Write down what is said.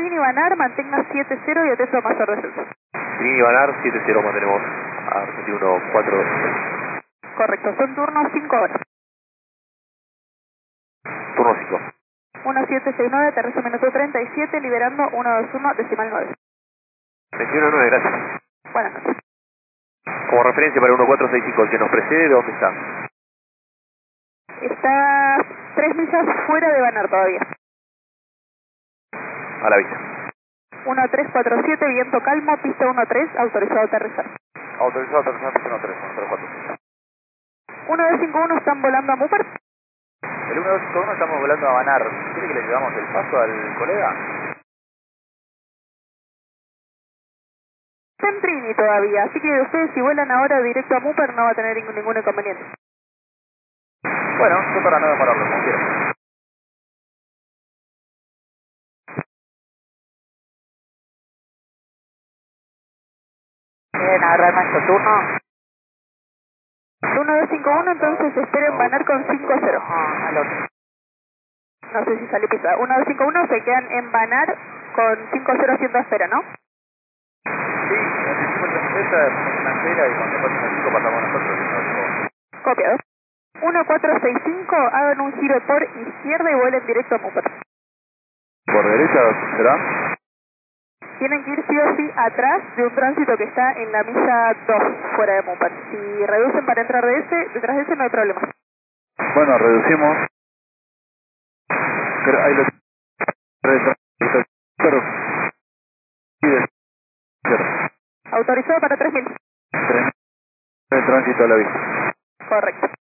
Trini Banar, mantenga 70 y atento a mayor descenso. Trini Banar, 70 mantenemos a Argentino 4. Correcto, son turnos 5 horas. Turno 5. 1769, aterrizo minuto 37, liberando 121, decimal 9. 21.9, gracias. Buenas noches. Como referencia para 1465, el que nos precede, ¿dónde está? Está 3 millas fuera de Banar todavía. A la vista. 1347, viento calmo, pista 13, autorizado a aterrizar. Autorizado a aterrizar, pista 13, 104. 1251, están volando a Mupert. El 1251 estamos volando a Banar. ¿Quiere que le llevamos el paso al colega? Está en Trini todavía, así que ustedes si vuelan ahora directo a Mupert no va a tener ningún inconveniente. Bueno, yo para no demorarlo, como quieran. ¿Quieren agarrar nuestro turno? 1251, entonces esperen Banar con 50. Al otro. No sé si salió pista. 1251 se quedan en Banar con 50 haciendo espera, ¿no? Sí, hacemos la empresa, hacemos una espera y cuando pase el 5 pasamos nosotros. Copiado. 1465, hagan un giro por izquierda y vuelen directo a Mupert. ¿Por derecha será? Tienen que ir sí o sí atrás de un tránsito que está en la milla 2 fuera de Mupert. Si reducen para entrar detrás de ese no hay problema. Bueno, reducimos. Ahí lo Autorizado para 3000. el tránsito a la vista. Correcto.